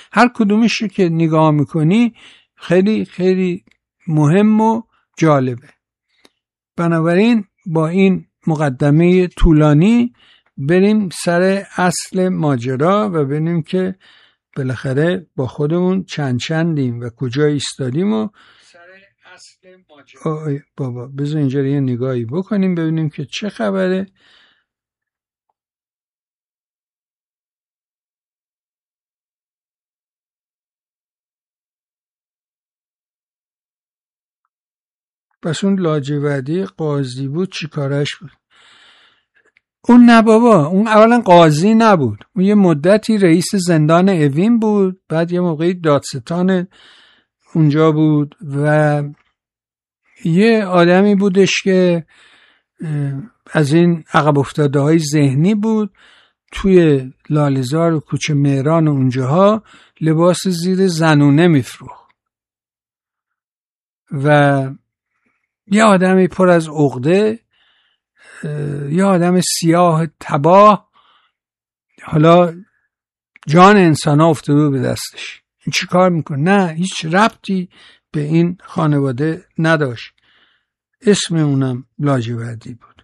هر کدومش رو که نگاه میکنی خیلی خیلی مهم و جالبه. بنابراین با این مقدمه طولانی بریم سر اصل ماجرا و ببینیم که بالاخره با خودمون چندیم و کجا ایستادیم و سر اصل ماجرا. بابا بذار اینجا یه نگاهی بکنیم ببینیم که چه خبره. پس اون لاجوردی قاضی بود چی کارش بود؟ اون نه بابا، اون اولا قاضی نبود، اون یه مدتی رئیس زندان اوین بود، بعد یه موقعی دادستان اونجا بود و یه آدمی بودش که از این عقب افتاده های ذهنی بود. توی لاله‌زار و کوچه مهران و اونجاها لباس زیر زنونه میفروخت و یه آدمی پر از عقده، یه آدم سیاه تباه، حالا جان انسان ها افتاده به دستش. این چی کار میکنه؟ نه هیچ ربطی به این خانواده نداشت. اسم اونم لاجوردی بود.